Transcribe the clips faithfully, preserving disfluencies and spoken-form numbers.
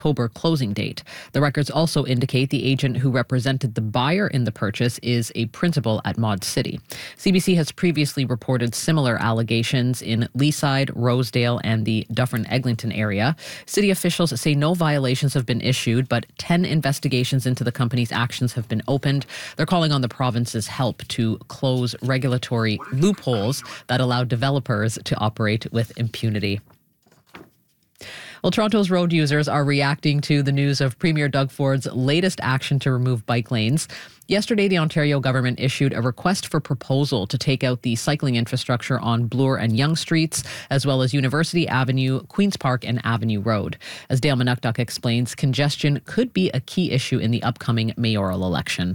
October closing date. The records also indicate the agent who represented the buyer in the purchase is a principal at Mod City. C B C has previously reported similar allegations in Leaside, Rosedale, and the Dufferin-Eglinton area. City officials say no violations have been issued, but ten investigations into the company's actions have been opened. They're calling on the province's help to close regulatory loopholes that allow developers to operate with impunity. Well, Toronto's road users are reacting to the news of Premier Doug Ford's latest action to remove bike lanes. Yesterday, the Ontario government issued a request for proposal to take out the cycling infrastructure on Bloor and Yonge Streets, as well as University Avenue, Queen's Park, and Avenue Road. As Dale Manukduk explains, congestion could be a key issue in the upcoming mayoral election.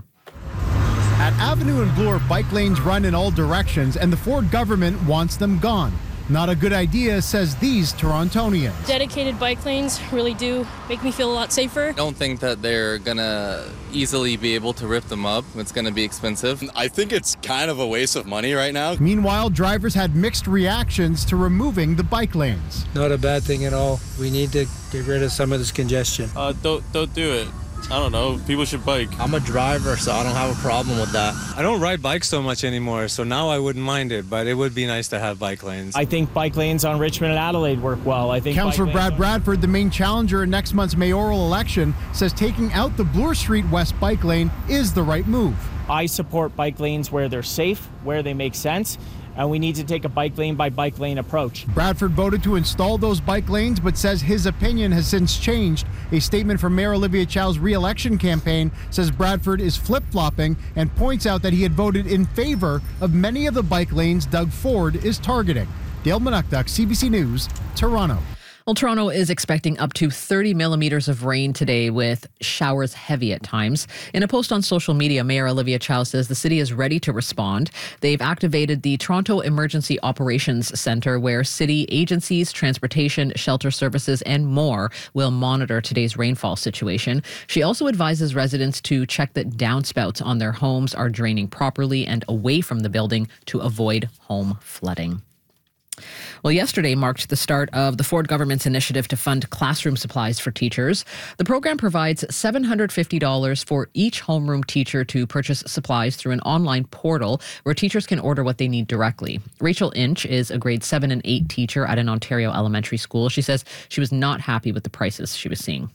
At Avenue and Bloor, bike lanes run in all directions, and the Ford government wants them gone. Not a good idea, says these Torontonians. Dedicated bike lanes really do make me feel a lot safer. I don't think that they're going to easily be able to rip them up. It's going to be expensive. I think it's kind of a waste of money right now. Meanwhile, drivers had mixed reactions to removing the bike lanes. Not a bad thing at all. We need to get rid of some of this congestion. Uh, don't, don't do it. I don't know. People should bike. I'm a driver, so I don't have a problem with that. I don't ride bikes so much anymore, so now I wouldn't mind it, but it would be nice to have bike lanes. I think bike lanes on Richmond and Adelaide work well. I think Councillor Brad on- Bradford, the main challenger in next month's mayoral election, says taking out the Bloor Street West bike lane is the right move. I support bike lanes where they're safe, where they make sense, and we need to take a bike lane by bike lane approach. Bradford voted to install those bike lanes, but says his opinion has since changed. A statement from Mayor Olivia Chow's re-election campaign says Bradford is flip-flopping and points out that he had voted in favor of many of the bike lanes Doug Ford is targeting. Dale Manukduk, C B C News, Toronto. Well, Toronto is expecting up to thirty millimeters of rain today, with showers heavy at times. In a post on social media, Mayor Olivia Chow says the city is ready to respond. They've activated the Toronto Emergency Operations Centre, where city agencies, transportation, shelter services, and more will monitor today's rainfall situation. She also advises residents to check that downspouts on their homes are draining properly and away from the building to avoid home flooding. Well, yesterday marked the start of the Ford government's initiative to fund classroom supplies for teachers. The program provides seven hundred fifty dollars for each homeroom teacher to purchase supplies through an online portal where teachers can order what they need directly. Rachel Inch is a grade seven and eight teacher at an Ontario elementary school. She says she was not happy with the prices she was seeing.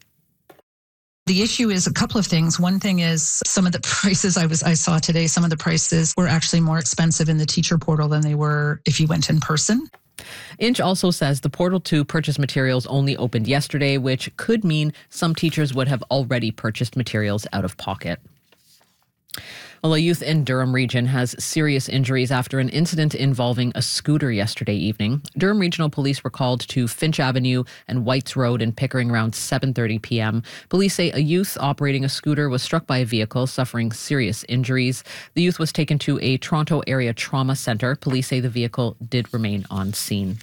The issue is a couple of things. One thing is some of the prices I was I saw today, some of the prices were actually more expensive in the teacher portal than they were if you went in person. Inch also says the portal to purchase materials only opened yesterday, which could mean some teachers would have already purchased materials out of pocket. Well, a youth in Durham Region has serious injuries after an incident involving a scooter yesterday evening. Durham Regional Police were called to Finch Avenue and Whites Road in Pickering around seven thirty p.m. Police say a youth operating a scooter was struck by a vehicle, suffering serious injuries. The youth was taken to a Toronto area trauma centre. Police say the vehicle did remain on scene.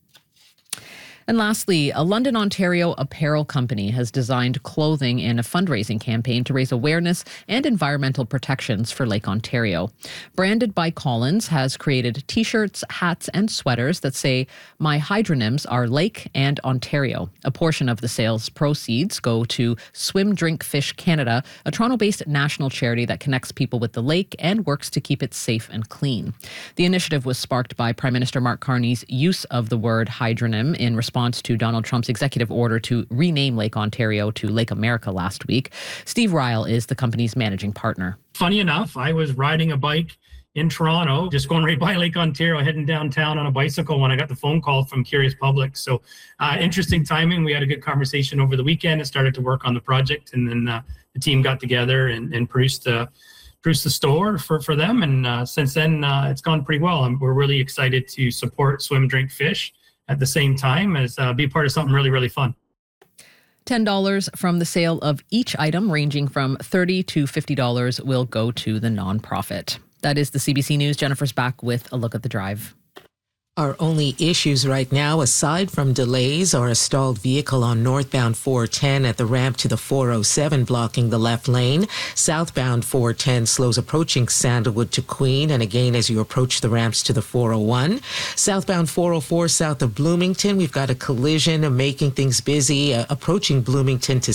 And lastly, a London, Ontario apparel company has designed clothing in a fundraising campaign to raise awareness and environmental protections for Lake Ontario. Branded by Collins has created t-shirts, hats, and sweaters that say, "My hydronyms are Lake and Ontario." A portion of the sales proceeds go to Swim Drink Fish Canada, a Toronto-based national charity that connects people with the lake and works to keep it safe and clean. The initiative was sparked by Prime Minister Mark Carney's use of the word hydronym in response to Donald Trump's executive order to rename Lake Ontario to Lake America last week. Steve Ryle is the company's managing partner. Funny enough, I was riding a bike in Toronto, just going right by Lake Ontario, heading downtown on a bicycle when I got the phone call from Curious Public. So uh, interesting timing. We had a good conversation over the weekend and started to work on the project. And then uh, the team got together and, and produced, uh, produced the store for, for them. And uh, since then, uh, it's gone pretty well. And we're really excited to support Swim Drink Fish at the same time as uh, be part of something really, really fun. ten dollars from the sale of each item, ranging from thirty dollars to fifty dollars, will go to the nonprofit. That is the C B C News. Jennifer's back with a look at the drive. Our only issues right now, aside from delays, are a stalled vehicle on northbound four ten at the ramp to the four oh seven blocking the left lane. Southbound four ten slows approaching Sandalwood to Queen, and again as you approach the ramps to the four oh one. Southbound four oh four south of Bloomington, we've got a collision making things busy, uh, approaching Bloomington to